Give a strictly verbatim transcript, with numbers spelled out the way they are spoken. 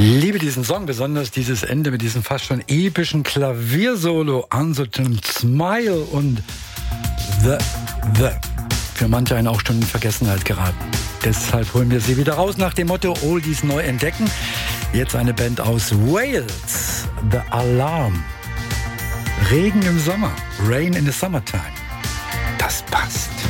liebe diesen Song, besonders dieses Ende mit diesem fast schon epischen Klaviersolo, Uncertain Smile und The, The. Für manche einen auch schon in Vergessenheit geraten. Deshalb holen wir sie wieder raus nach dem Motto Oldies neu entdecken. Jetzt eine Band aus Wales, The Alarm. Regen im Sommer, Rain in the Summertime. Das passt.